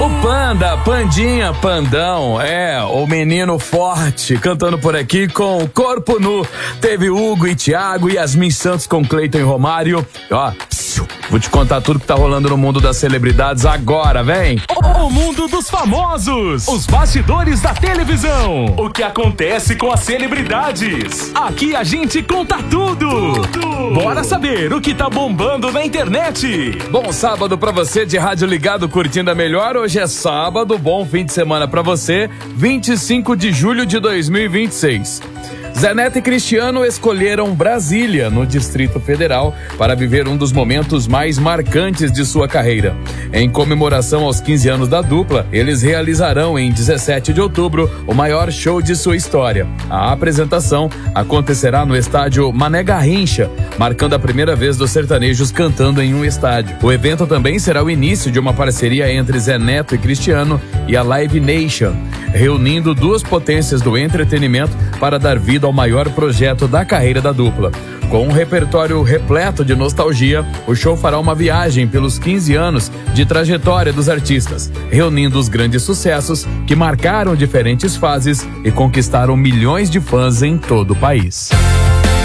O Panda, Pandinha, Pandão, o menino forte, cantando por aqui com Corpo Nu. Teve Hugo e Thiago, Yasmin Santos com Cleiton e Romário. Vou te contar tudo que tá rolando no mundo das celebridades agora, vem! O mundo dos famosos, os bastidores da televisão, o que acontece com as celebridades. Aqui a gente conta tudo. Bora saber o que tá bombando na internet. Bom sábado pra você de rádio ligado curtindo a melhor. Hoje é sábado, bom fim de semana pra você, 25 de julho de 2026. Zé Neto e Cristiano escolheram Brasília, no Distrito Federal, para viver um dos momentos mais marcantes de sua carreira. Em comemoração aos 15 anos da dupla, eles realizarão em 17 de outubro o maior show de sua história. A apresentação acontecerá no estádio Mané Garrincha, marcando a primeira vez dos sertanejos cantando em um estádio. O evento também será o início de uma parceria entre Zé Neto e Cristiano e a Live Nation, reunindo duas potências do entretenimento para dar vida ao maior projeto da carreira da dupla. Com um repertório repleto de nostalgia, o show fará uma viagem pelos 15 anos de trajetória dos artistas, reunindo os grandes sucessos que marcaram diferentes fases e conquistaram milhões de fãs em todo o país.